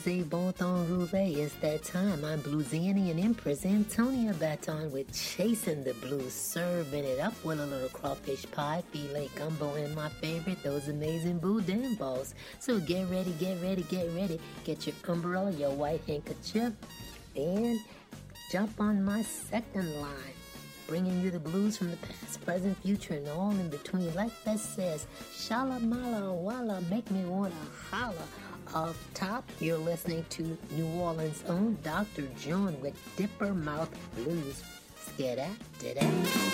Jose Bon Ton Roulet, it's that time. I'm Bluesianian Empress Antonia Baton with Chasing the Blues, serving it up with a little crawfish pie, filet gumbo, and my favorite, those amazing boudin balls. So get ready, get ready, get ready. Get your umbrella, your white handkerchief, and jump on my second line. Bringing you the blues from the past, present, future, and all in between. Like that says, shala mala walla, make me wanna holla. Off top, you're listening to New Orleans' own Dr. John with Dipper Mouth Blues. Skedat,